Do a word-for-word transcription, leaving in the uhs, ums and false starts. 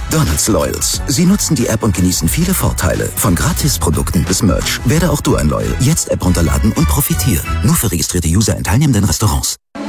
McDonald's Loyals. Sie nutzen die App und genießen viele Vorteile. Von Gratisprodukten bis Merch. Werde auch du ein Loyal. Jetzt App runterladen und profitieren. Nur für registrierte User in teilnehmenden Restaurants.